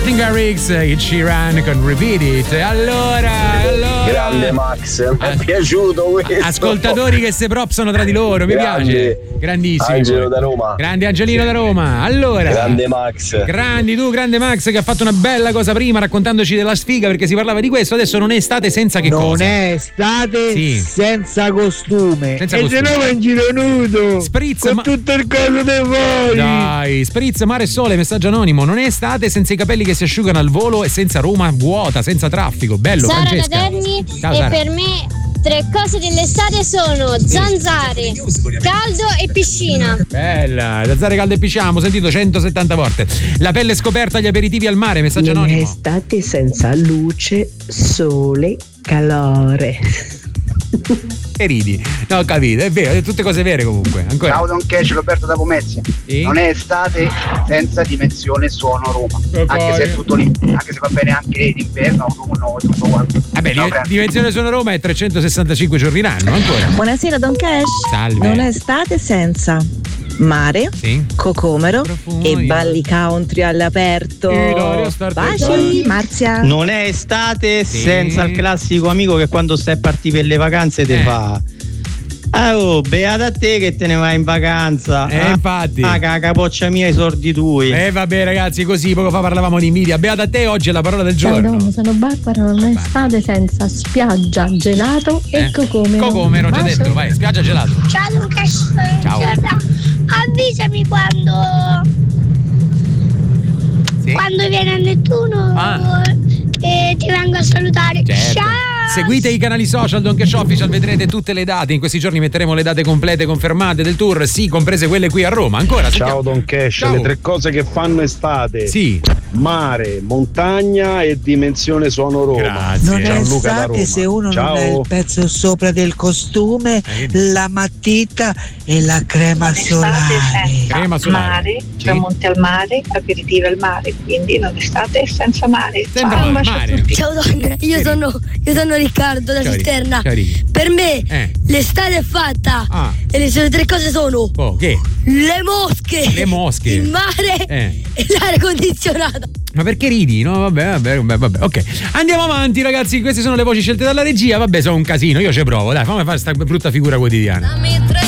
Martin Garrix, Ed Sheeran con Repeat It. Allora. Grande Max, mi è piaciuto questo. Ascoltatori che se prop sono tra di loro, mi piace. Grandissimo. Angelo da Roma. Grande Angelino da Roma. Allora. Grande Max. Grande Max, che ha fatto una bella cosa prima raccontandoci della sfiga, perché si parlava di questo. Adesso non è estate senza che cosa? Non è estate senza costume. E se no va in giro nudo. Spritz, con tutto il collo dei voi. Dai, Spritz, mare e sole, messaggio anonimo. Non è estate senza i capelli che si asciugano al volo e senza Roma vuota, senza traffico. Bello, Sara Francesca. da Terni. Ciao, e Sara. per me 3 cose dell'estate sono zanzare, caldo e piscina. Bella, zanzare, caldo e piscina, abbiamo sentito 170 volte. La pelle scoperta agli aperitivi al mare, messaggio non anonimo. è estate senza luce, sole, calore. E ridi. No, ho capito, è vero, tutte cose vere comunque. Ancora. Ciao Don Cash, Roberto da Pomezia. Sì? Non è estate senza dimensione suono Roma. Anche se è tutto lì, anche se va bene anche l'inverno, autunno, tutto quanto. Vabbè, dimensione suono Roma è 365 giorni l'anno, ancora. Buonasera Don Cash. Salve. Non è estate senza mare, cocomero e balli country all'aperto. Baci, Marzia. Non è estate senza il classico amico che quando stai a partire per le vacanze te fa: oh, beata te che te ne vai in vacanza. Infatti. Capoccia mia i sordi tui. Vabbè ragazzi, così poco fa parlavamo di invidia. Beata te, oggi è la parola del Ciao giorno. Dom, sono Barbara, non è estate senza spiaggia, gelato e cocomero. Cocomero, già detto, vai, spiaggia gelato. Ciao Lucas. Ciao. Avvisami quando viene a Nettuno e ti vengo a salutare. Certo. Ciao. Seguite i canali social Don Cash Official, vedrete tutte le date. In questi giorni metteremo le date complete confermate del tour, sì, comprese quelle qui a Roma. Ancora. Ciao Don Cash, Ciao. le 3 cose che fanno estate. Sì. Mare, montagna e dimensione suono Roma. Grazie. Non è Gianluca da estate Roma. se uno Ciao. non ha il pezzo sopra del costume, la matita e la crema solare. Crema solare. Mare, tramonti al mare, aperitivi al mare, quindi non estate senza mare. Senza un bacio a mare. tutti. Ciao donna, io sono Riccardo da Ciao, Cisterna. ciao, Ricky. Per me l'estate è fatta e le sole 3 cose sono che? le mosche, Il mare e l'aria condizionata. Ma perché ridi? No, vabbè. Ok. Andiamo avanti, ragazzi. Queste sono le voci scelte dalla regia. Vabbè, sono un casino. Io ci provo. Dai, fammi fare questa brutta figura quotidiana.